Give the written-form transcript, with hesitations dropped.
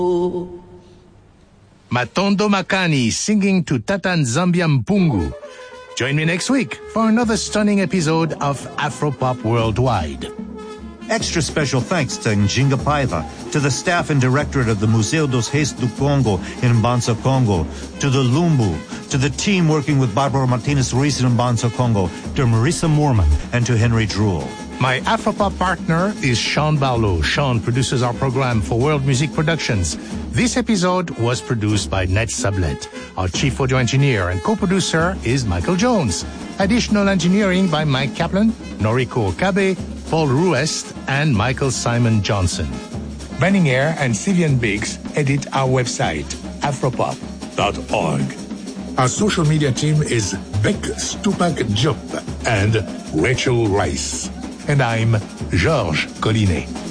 Matondo Makani singing to Tatan Zambia Mpungu. Join me next week for another stunning episode of Afropop Worldwide. Extra special thanks to Njinga Paiva, to the staff and directorate of the Museu dos Reis do Congo in Mbanza, Congo, to the Lumbu, to the team working with Barbara Martinez Ruiz in Mbanza, Congo, to Marisa Moorman, and to Henry Drool. My Afropop partner is Sean Barlow. Sean produces our program for World Music Productions. This episode was produced by Ned Sublet. Our chief audio engineer and co-producer is Michael Jones. Additional engineering by Mike Kaplan, Noriko Okabe, Paul Ruest, and Michael Simon Johnson. Benninger and Sylvian Biggs edit our website, afropop.org. Our social media team is Beck Stupak Diop and Rachel Rice. And I'm Georges Collinet.